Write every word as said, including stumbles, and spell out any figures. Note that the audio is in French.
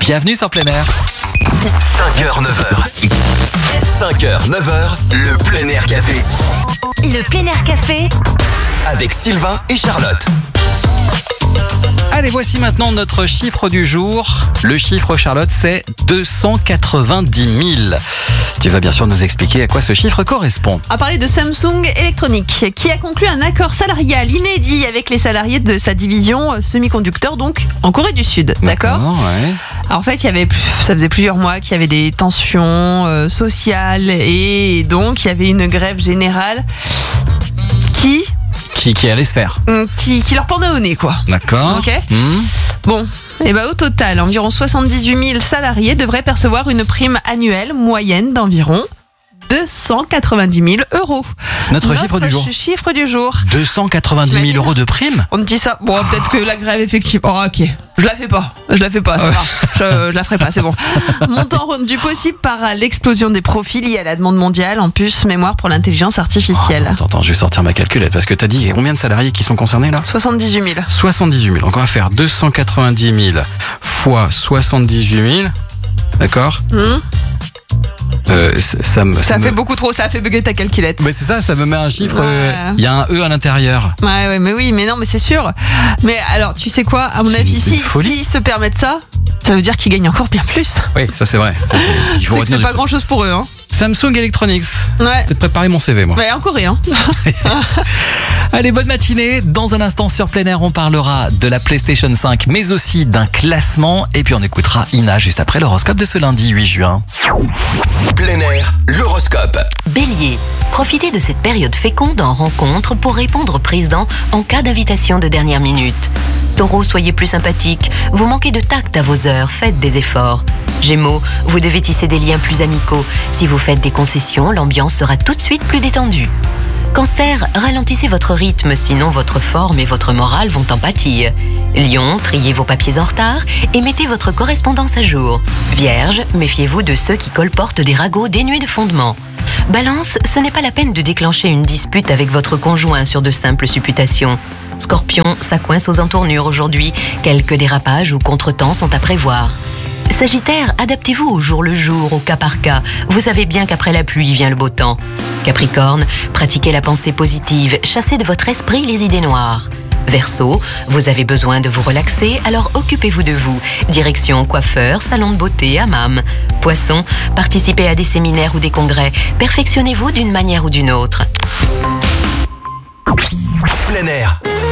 Bienvenue sur Plein Air. cinq heures neuf heures. cinq heures neuf heures, le Plein Air Café. Le Plein Air Café Avec Sylvain et Charlotte. Allez, voici maintenant notre chiffre du jour. Le chiffre, Charlotte, c'est deux cent quatre-vingt-dix mille. Tu vas bien sûr nous expliquer à quoi ce chiffre correspond. On va parler de Samsung Electronics, qui a conclu un accord salarial inédit avec les salariés de sa division semi-conducteurs, donc en Corée du Sud. D'accord, ouais. Alors, en fait, il y avait, ça faisait plusieurs mois qu'il y avait des tensions euh, sociales et donc il y avait une grève générale qui... Qui, qui allait se faire. Qui, qui leur pendait au nez, quoi. D'accord. Ok. Mmh. Bon, et ben au total, environ soixante-dix-huit mille salariés devraient percevoir une prime annuelle moyenne d'environ deux cent quatre-vingt-dix mille euros. Notre, Notre chiffre du jour. chiffre du jour. deux cent quatre-vingt-dix mille euros de prime. On me dit ça. Bon, peut-être que la grève, effectivement. Oh, ok. Je la fais pas. Je la fais pas, ça va. Je, je la ferai pas, c'est bon. Montant rendu possible par l'explosion des profits liés à la demande mondiale en puces mémoire pour l'intelligence artificielle. Oh, attends, attends, je vais sortir ma calculette parce que t'as dit combien de salariés qui sont concernés là ? soixante-dix-huit mille. soixante-dix-huit mille. Donc on va faire deux cent quatre-vingt-dix mille fois soixante-dix-huit mille. D'accord ? Mmh. Euh, ça, ça, me, ça, ça fait me... beaucoup trop, ça a fait bugger ta calculette. Mais c'est ça, ça me met un chiffre. Il ouais. euh, y a un E à l'intérieur. Ouais, ouais, mais oui, mais non, mais c'est sûr. Mais alors, tu sais quoi, à mon c'est avis, si s'ils se permettent ça, ça veut dire qu'ils gagnent encore bien plus. Oui, ça c'est vrai. Ça, c'est c'est, qu'il faut c'est que c'est pas grand chose pour eux, hein. Samsung Electronics. Ouais. Peut-être préparer mon C V, moi. Ouais, en coréen. Allez, bonne matinée. Dans un instant sur Plein Air, on parlera de la PlayStation cinq, mais aussi d'un classement. Et puis on écoutera Ina juste après l'horoscope de ce lundi huit juin. Plein Air, l'horoscope. Bélier, profitez de cette période féconde en rencontre pour répondre présent en cas d'invitation de dernière minute. Taureau, soyez plus sympathique. Vous manquez de tact à vos heures, faites des efforts. Gémeaux, vous devez tisser des liens plus amicaux. Si vous faites des concessions, l'ambiance sera tout de suite plus détendue. Cancer, ralentissez votre rythme, sinon votre forme et votre morale vont en pâtir. Lion, triez vos papiers en retard et mettez votre correspondance à jour. Vierge, méfiez-vous de ceux qui colportent des ragots dénués de fondement. Balance, ce n'est pas la peine de déclencher une dispute avec votre conjoint sur de simples supputations. Scorpion, ça coince aux entournures aujourd'hui. Quelques dérapages ou contretemps sont à prévoir. Sagittaire, adaptez-vous au jour le jour, au cas par cas. Vous savez bien qu'après la pluie vient le beau temps. Capricorne, pratiquez la pensée positive, chassez de votre esprit les idées noires. Verseau, vous avez besoin de vous relaxer, alors occupez-vous de vous. Direction coiffeur, salon de beauté, hammam. Poisson, participez à des séminaires ou des congrès. Perfectionnez-vous d'une manière ou d'une autre. Plein Air,